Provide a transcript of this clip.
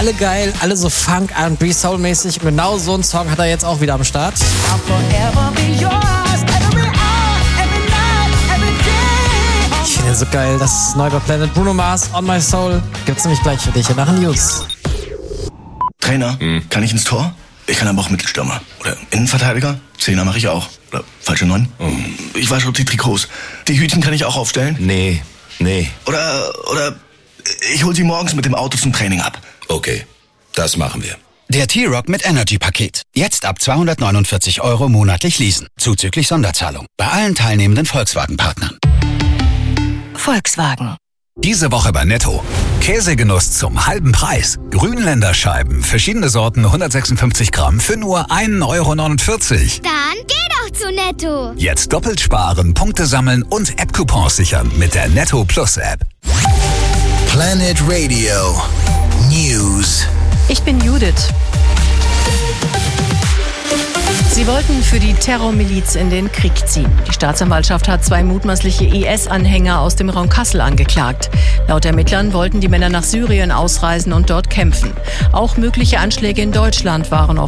alle geil, alle so Funk, R&B, Soul-mäßig. Und genau so einen Song hat er jetzt auch wieder am Start. Ich finde ihn so geil, das ist neu bei Planet. Bruno Mars, On My Soul. Gibt's nämlich gleich für dich hier nach den News. Trainer, kann ich ins Tor? Ich kann aber auch Mittelstürmer. Oder Innenverteidiger? Zehner mache ich auch. Oder falsche 9. Ich wasche die Trikots. Die Hütchen kann ich auch aufstellen? Nee. Oder ich hol sie morgens mit dem Auto zum Training ab. Okay, das machen wir. Der T-Rock mit Energy-Paket. Jetzt ab 249 € monatlich leasen. Zuzüglich Sonderzahlung. Bei allen teilnehmenden Volkswagen-Partnern. Volkswagen. Diese Woche bei Netto. Käsegenuss zum halben Preis. Grünländerscheiben, verschiedene Sorten, 156 Gramm für nur 1,49 €. Dann geh doch zu Netto. Jetzt doppelt sparen, Punkte sammeln und App-Coupons sichern mit der Netto Plus App. Planet Radio News. Ich bin Judith. Sie wollten für die Terrormiliz in den Krieg ziehen. Die Staatsanwaltschaft hat 2 mutmaßliche IS-Anhänger aus dem Raum Kassel angeklagt. Laut Ermittlern wollten die Männer nach Syrien ausreisen und dort kämpfen. Auch mögliche Anschläge in Deutschland waren